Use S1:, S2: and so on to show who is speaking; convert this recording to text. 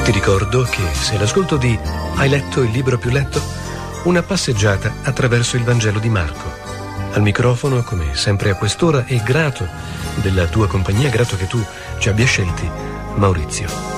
S1: Ti ricordo che sei l'ascolto di Hai letto il libro più letto? Una passeggiata attraverso il Vangelo di Marco. Al microfono, come sempre a quest'ora, e grato della tua compagnia, grato che tu ci abbia scelti, Maurizio.